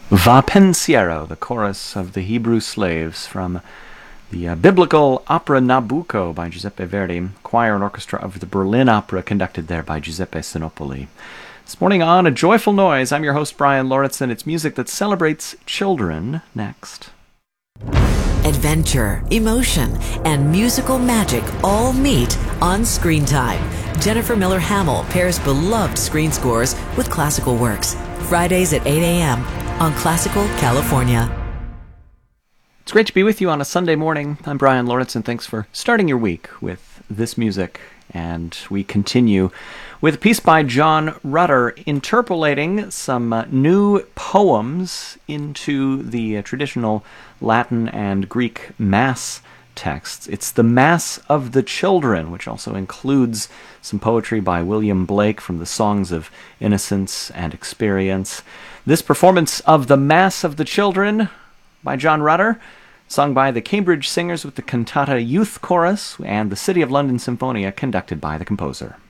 Va Pensiero, the chorus of the Hebrew slaves from the biblical opera Nabucco by Giuseppe Verdi, choir and orchestra of the Berlin Opera, conducted there by Giuseppe Sinopoli. This morning on A Joyful Noise, I'm your host, Brian Lauritsen. It's music that celebrates children. Next. Adventure, emotion, and musical magic all meet on Screen Time. Jennifer Miller Hamill pairs beloved screen scores with classical works. Fridays at 8 a.m. on Classical California. It's great to be with you on a Sunday morning. I'm Brian Lauritsen. Thanks for starting your week with this music. And we continue with a piece by John Rutter interpolating some new poems into the traditional Latin and Greek Mass texts. It's the Mass of the Children, which also includes some poetry by William Blake from the Songs of Innocence and Experience. This performance of the Mass of the Children by John Rutter, sung by the Cambridge Singers with the Cantata Youth Chorus and the City of London Symphonia, conducted by the composer.